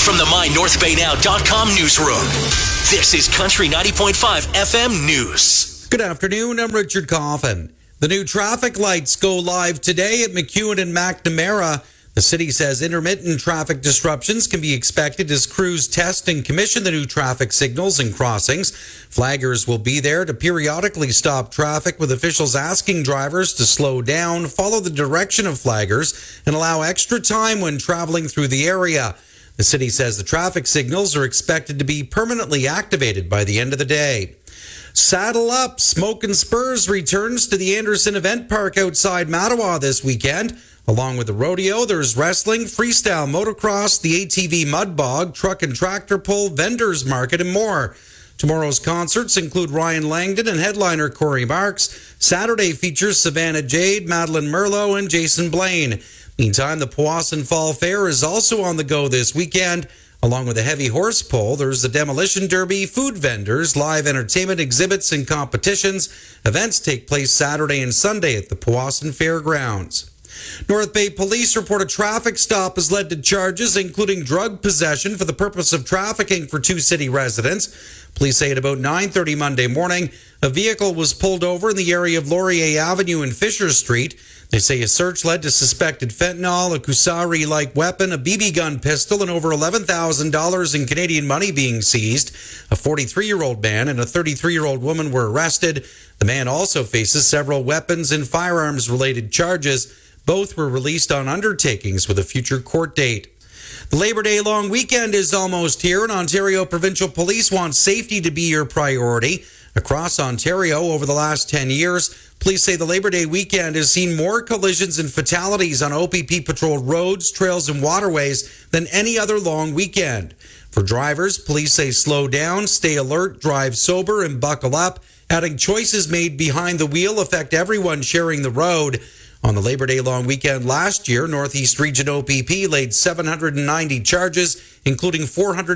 From the MyNorthBayNow.com newsroom, this is Country 90.5 FM News. Good afternoon, I'm Richard Coffin. The new traffic lights go live today at McEwen and McNamara. The city says intermittent traffic disruptions can be expected as crews test and commission the new traffic signals and crossings. Flaggers will be there to periodically stop traffic, with officials asking drivers to slow down, follow the direction of flaggers, and allow extra time when traveling through the area. The city says the traffic signals are expected to be permanently activated by the end of the day. Saddle Up Smoke and Spurs returns to the Anderson Event Park outside Mattawa this weekend. Along with the rodeo, there's wrestling, freestyle motocross, the ATV mud bog, truck and tractor pull, vendors market, and more. Tomorrow's concerts include Ryan Langdon and headliner Corey Marks. Saturday features Savannah Jade, Madeline Merlot, and Jason Blaine. Meantime, the Powassan Fall Fair is also on the go this weekend. Along with a heavy horse pull, there's the Demolition Derby, food vendors, live entertainment exhibits, and competitions. Events take place Saturday and Sunday at the Powassan Fairgrounds. North Bay Police report a traffic stop has led to charges, including drug possession for the purpose of trafficking for two city residents. Police say at about 9:30 Monday morning, a vehicle was pulled over in the area of Laurier Avenue and Fisher Street. They say a search led to suspected fentanyl, a Kusari-like weapon, a BB gun pistol, and over $11,000 in Canadian money being seized. A 43-year-old man and a 33-year-old woman were arrested. The man also faces several weapons and firearms-related charges. Both were released on undertakings with a future court date. The Labor Day long weekend is almost here, and Ontario Provincial Police want safety to be your priority. Across Ontario over the last 10 years, police say the Labor Day weekend has seen more collisions and fatalities on OPP-patrolled roads, trails, and waterways than any other long weekend. For drivers, police say slow down, stay alert, drive sober, and buckle up, adding choices made behind the wheel affect everyone sharing the road. On the Labor Day long weekend last year, Northeast Region OPP laid 790 charges, including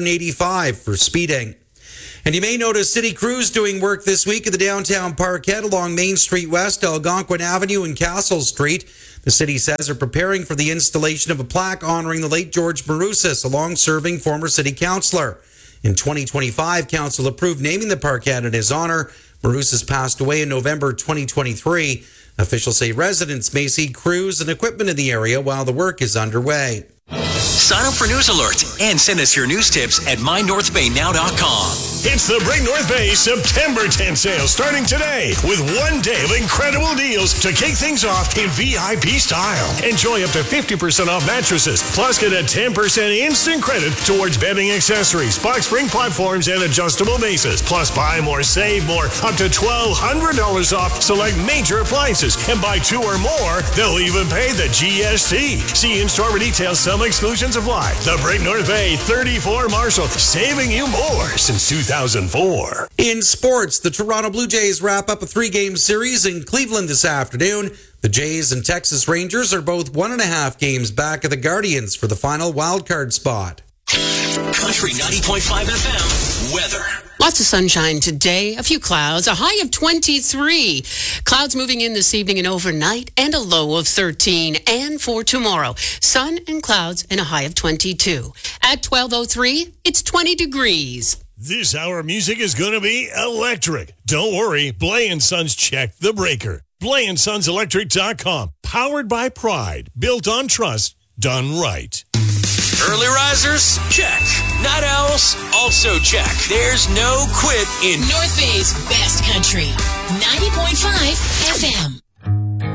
485 for speeding. And you may notice city crews doing work this week at the downtown Parkhead along Main Street West, Algonquin Avenue, and Castle Street. The city says they're preparing for the installation of a plaque honoring the late George Marousas, a long-serving former city councillor. In 2025, council approved naming the Parkhead in his honor. Marousas passed away in November 2023. Officials say residents may see crews and equipment in the area while the work is underway. Sign up for News Alert and send us your news tips at MyNorthBayNow.com. It's the Bring North Bay September 10 sale starting today with 1 day of incredible deals to kick things off in VIP style. Enjoy up to 50% off mattresses, plus get a 10% instant credit towards bedding accessories, box spring platforms, and adjustable bases. Plus buy more, save more, up to $1,200 off select major appliances. And buy 2 or more, they'll even pay the GST. See in-store details, some exclusions apply. The Bring North Bay 34 Marshall, saving you more since 2004. In sports, the Toronto Blue Jays wrap up a 3-game series in Cleveland this afternoon. The Jays and Texas Rangers are both 1.5 games back of the Guardians for the final wildcard spot. Country 90.5 FM weather. Lots of sunshine today, a few clouds, a high of 23. Clouds moving in this evening and overnight, and a low of 13. And for tomorrow, sun and clouds and a high of 22. At 12:03, it's 20 degrees. This hour of music is going to be electric. Don't worry, Blay & Sons checked the breaker. BlayandSonsElectric.com. Powered by pride. Built on trust. Done right. Early risers? Check. Night owls? Also check. There's no quit in North Bay's best country. 90.5 FM.